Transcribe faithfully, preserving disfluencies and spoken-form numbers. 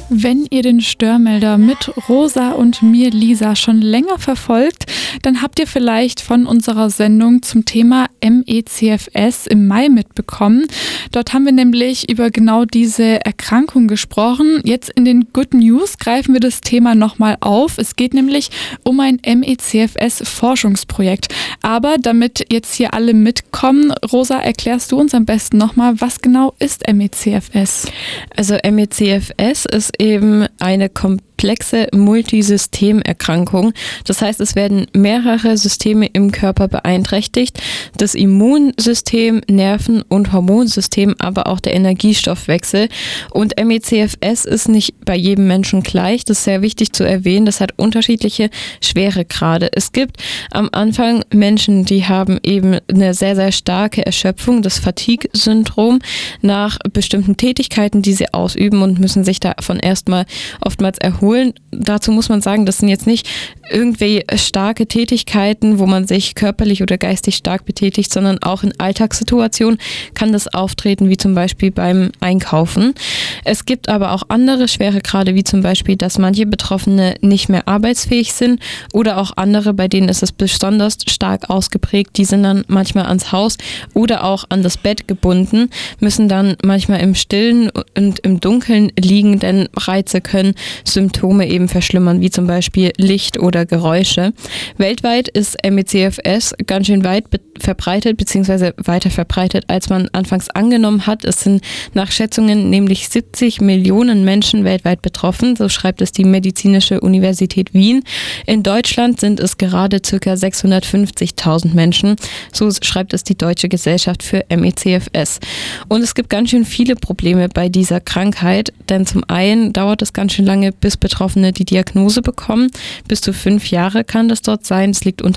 Wenn ihr den Störmelder mit Rosa und mir, Lisa, schon länger verfolgt, dann habt ihr vielleicht von unserer Sendung zum Thema M E C F S im Mai mitbekommen. Dort haben wir nämlich über genau diese Erkrankung gesprochen. Jetzt in den Good News greifen wir das Thema nochmal auf. Es geht nämlich um ein M E C F S-Forschungsprojekt. Aber damit jetzt hier alle mitkommen, Rosa, erklärst du uns am besten nochmal, was genau ist M E C F S? Also M E C F S ist eben eine komplexe Multisystemerkrankung. Das heißt, es werden mehrere Systeme im Körper beeinträchtigt. Das Immunsystem, Nerven- und Hormonsystem, aber auch der Energiestoffwechsel. Und M E C F S ist nicht bei jedem Menschen gleich. Das ist sehr wichtig zu erwähnen. Das hat unterschiedliche Schweregrade. Es gibt am Anfang Menschen, die haben eben eine sehr, sehr starke Erschöpfung, das Fatigue-Syndrom, nach bestimmten Tätigkeiten, die sie ausüben und müssen sich davon erstmal oftmals erholen. Dazu muss man sagen, das sind jetzt nicht irgendwie starke Tätigkeiten, wo man sich körperlich oder geistig stark betätigt, sondern auch in Alltagssituationen kann das auftreten, wie zum Beispiel beim Einkaufen. Es gibt aber auch andere Schweregrade, wie zum Beispiel, dass manche Betroffene nicht mehr arbeitsfähig sind oder auch andere, bei denen ist es besonders stark ausgeprägt. Die sind dann manchmal ans Haus oder auch an das Bett gebunden, müssen dann manchmal im Stillen und im Dunkeln liegen, denn Reize können Symptome eben verschlimmern, wie zum Beispiel Licht oder Geräusche. Weltweit ist M E C F S ganz schön weit be- verbreitet, beziehungsweise weiter verbreitet, als man anfangs angenommen hat. Es sind nach Schätzungen nämlich siebzig Millionen Menschen weltweit betroffen, so schreibt es die Medizinische Universität Wien. In Deutschland sind es gerade ca. sechshundertfünfzigtausend Menschen, so schreibt es die Deutsche Gesellschaft für M E C F S. Und es gibt ganz schön viele Probleme bei dieser Krankheit, denn zum einen dauert es ganz schön lange, bis Betroffene die Diagnose bekommen. Bis zu fünf Jahre kann das dort sein. Es liegt unter